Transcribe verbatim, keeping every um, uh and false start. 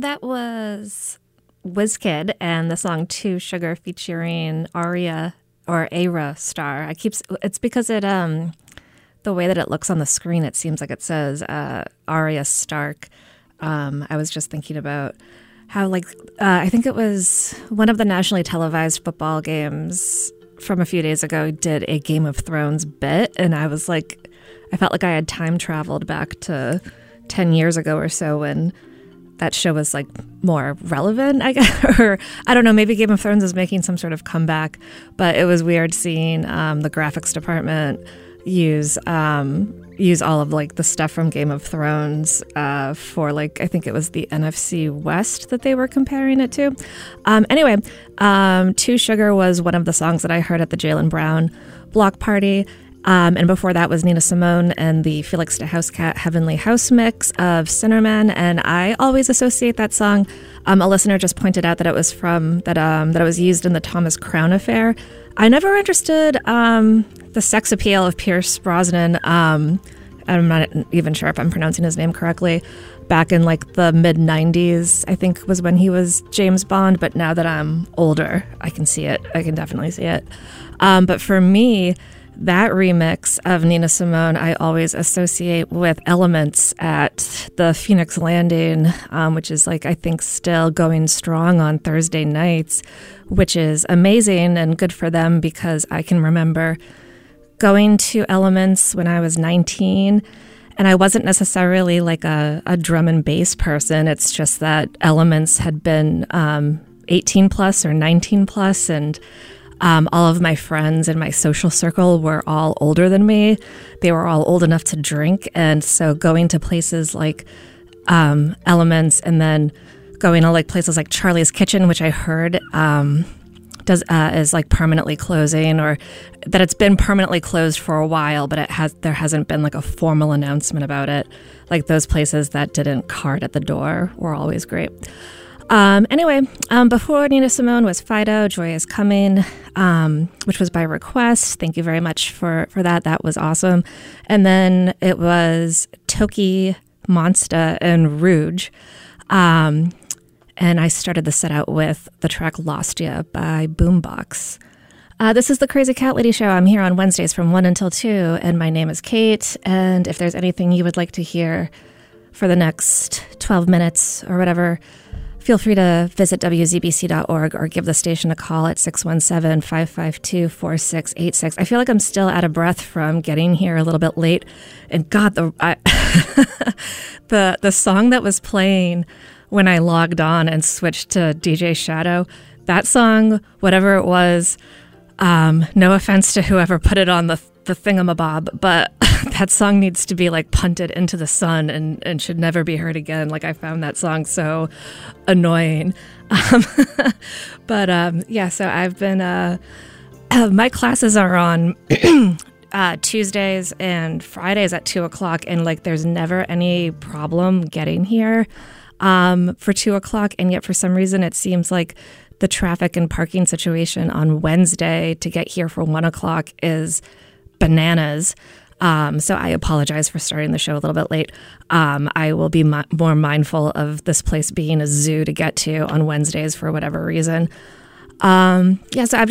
that was WizKid and the song Two Sugar featuring Aria or Ayra Starr. I keep it's because it um the way that it looks on the screen, it seems like it says uh, Arya Stark. Um, I was just thinking about how, like, uh, I think it was one of the nationally televised football games from a few days ago did a Game of Thrones bit, and I was like, I felt like I had time traveled back to ten years ago or so when that show was like more relevant, I guess, or I don't know, maybe Game of Thrones is making some sort of comeback, but it was weird seeing um, the graphics department use um, use all of like the stuff from Game of Thrones uh, for like, I think it was the N F C West that they were comparing it to. Um, anyway, um, Two Sugar was one of the songs that I heard at the Jaylen Brown block party. Um, and before that was Nina Simone and the Felix de Housecat Heavenly House mix of Sinnerman. And I always associate that song. Um, a listener just pointed out that it was from that um, that it was used in the Thomas Crown Affair. I never understood um, the sex appeal of Pierce Brosnan. Um, I'm not even sure if I'm pronouncing his name correctly. Back in like the mid nineties, I think was when he was James Bond. But now that I'm older, I can see it. I can definitely see it. Um, but for me, that remix of Nina Simone, I always associate with Elements at the Phoenix Landing, um, which is like, I think still going strong on Thursday nights, which is amazing and good for them because I can remember going to Elements when I was nineteen, and I wasn't necessarily like a, a drum and bass person. It's just that Elements had been um, eighteen plus or nineteen plus, and Um, all of my friends in my social circle were all older than me. They were all old enough to drink. And so going to places like um, Elements and then going to like places like Charlie's Kitchen, which I heard um, does uh, is like permanently closing, or that it's been permanently closed for a while, but it has there hasn't been like a formal announcement about it. Like those places that didn't card at the door were always great. Um, anyway, um, before Nina Simone was Fido, Joy Is Coming, um, which was by request. Thank you very much for, for that. That was awesome. And then it was Toki, Monsta, and Rouge. Um, and I started the set out with the track Lost Ya by Boombox. Uh, this is the Crazy Cat Lady Show. I'm here on Wednesdays from one until two, and my name is Kate. And if there's anything you would like to hear for the next twelve minutes or whatever, feel free to visit w z b c dot org or give the station a call at six one seven, five five two, four six eight six. I feel like I'm still out of breath from getting here a little bit late. And God, the I, the the song that was playing when I logged on and switched to D J Shadow, that song, whatever it was, um, no offense to whoever put it on the the thingamabob, but that song needs to be like punted into the sun and, and should never be heard again. Like I found that song so annoying. Um, but um, yeah, so I've been, uh, uh, my classes are on uh, Tuesdays and Fridays at two o'clock, and like there's never any problem getting here um, for two o'clock. And yet for some reason it seems like the traffic and parking situation on Wednesday to get here for one o'clock is bananas. Um, so I apologize for starting the show a little bit late. Um, I will be mi- more mindful of this place being a zoo to get to on Wednesdays for whatever reason. Um, yeah, so I've